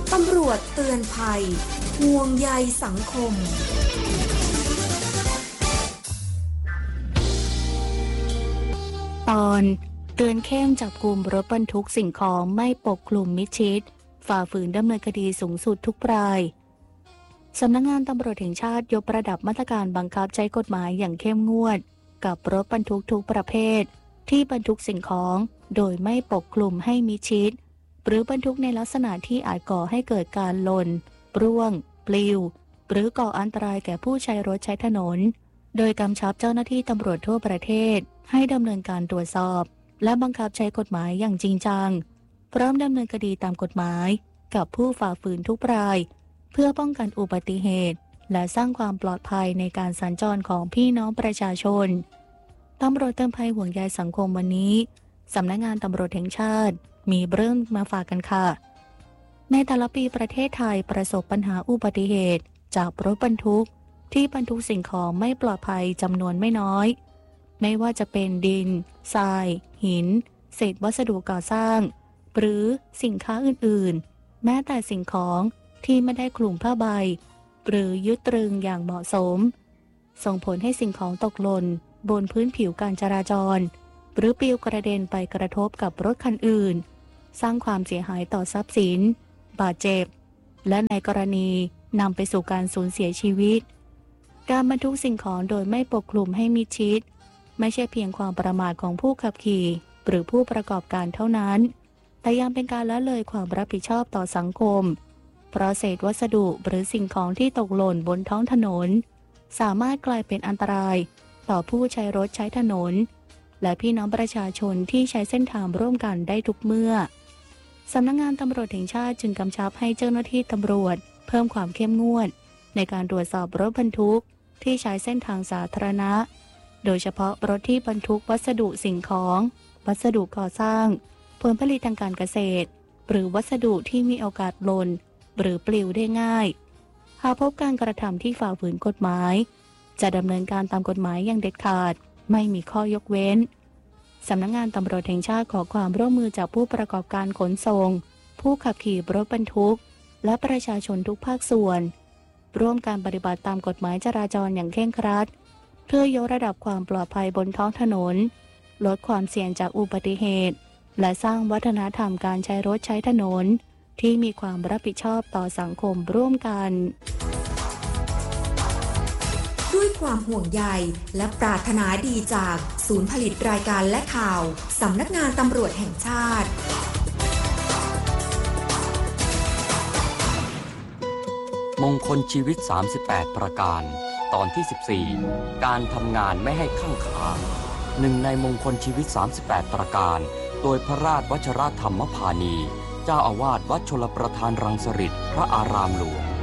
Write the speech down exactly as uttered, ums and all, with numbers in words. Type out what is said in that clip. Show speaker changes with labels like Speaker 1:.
Speaker 1: ตำรวจเตือนภัยห่วงใยสังคม
Speaker 2: ตอนเตือนเข้มจับกุมรถบรรทุกสิ่งของไม่ปกคลุมมิดชิดฝ่าฝืนดำเนินคดีสูงสุดทุกรายสำนักงานตำรวจแห่งชาติยกระดับมาตรการบังคับใช้กฎหมายอย่างเข้มงวดกับรถบรรทุกทุกประเภทที่บรรทุกสิ่งของโดยไม่ปกคลุมให้มิดชิดหรือบรรทุกในลักษณะที่อาจก่อให้เกิดการหล่นร่วงปลิวหรือก่ออันตรายแก่ผู้ใช้รถใช้ถนนโดยกำชับเจ้าหน้าที่ตำรวจทั่วประเทศให้ดำเนินการตรวจสอบและบังคับใช้กฎหมายอย่างจริงจังพร้อมดำเนินคดีตามกฎหมายกับผู้ฝ่าฝืนทุกรายเพื่อป้องกันอุบัติเหตุและสร้างความปลอดภัยในการสัญจรของพี่น้องประชาชนตำรวจเตือนภัยห่วงใยสังคมวันนี้สำนักงานตำรวจแห่งชาติมีเรื่องมาฝากกันค่ะในแต่ละปีประเทศไทยประสบปัญหาอุบัติเหตุจากรถบรรทุกที่บรรทุกสิ่งของไม่ปลอดภัยจำนวนไม่น้อยไม่ว่าจะเป็นดินทรายหินเศษวัสดุก่อสร้างหรือสินค้าอื่นๆแม้แต่สิ่งของที่ไม่ได้คลุมผ้าใบหรือยึดตรึงอย่างเหมาะสมส่งผลให้สิ่งของตกหล่นบนพื้นผิวการจราจรหรือปลิวกระเด็นไปกระทบกับรถคันอื่นสร้างความเสียหายต่อทรัพย์สินบาดเจ็บและในกรณีนำไปสู่การสูญเสียชีวิตการบรรทุกสิ่งของโดยไม่ปกคลุมให้มิดชิดไม่ใช่เพียงความประมาทของผู้ขับขี่หรือผู้ประกอบการเท่านั้นแต่ยังเป็นการละเลยความรับผิดชอบต่อสังคมเพราะเศษวัสดุหรือสิ่งของที่ตกหล่นบนท้องถนนสามารถกลายเป็นอันตรายต่อผู้ใช้รถใช้ถนนและพี่น้องประชาชนที่ใช้เส้นทางร่วมกันได้ทุกเมื่อสำนักงานตำรวจแห่งชาติจึงกำชับให้เจ้าหน้าที่ตำรวจเพิ่มความเข้มงวดในการตรวจสอบรถบรรทุกที่ใช้เส้นทางสาธารณะโดยเฉพาะรถที่บรรทุกวัสดุสิ่งของวัสดุก่อสร้างผลผลิตทางการเกษตรหรือวัสดุที่มีโอกาสหล่นหรือปลิวได้ง่ายหากพบการกระทำที่ฝ่าฝืนกฎหมายจะดำเนินการตามกฎหมายอย่างเด็ดขาดไม่มีข้อยกเว้นสำนักงานตำรวจแห่งชาติขอความร่วมมือจากผู้ประกอบการขนส่งผู้ขับขี่รถบรรทุกและประชาชนทุกภาคส่วนร่วมการปฏิบัติตามกฎหมายจราจรอย่างเคร่งครัดเพื่อยกระดับความปลอดภัยบนท้องถนนลดความเสี่ยงจากอุบัติเหตุและสร้างวัฒนธรรมการใช้รถใช้ถนนที่มีความรับผิดชอบต่อสังคมร่วมกัน
Speaker 1: ด้วยความห่วงใยและปรารถนาดีจากศูนย์ผลิตรายการและข่าวสำนักงานตำรวจแห่งชาติ
Speaker 3: มงคลชีวิตสามสิบแปดประการตอนที่สิบสี่การทำงานไม่ให้ข้างขาหนึ่งในมงคลชีวิตสามสิบแปดประการโดยพระราชวชรธรรมพานีเจ้าอาวาสวัดชลประทานรังสฤษพระอารามหลวง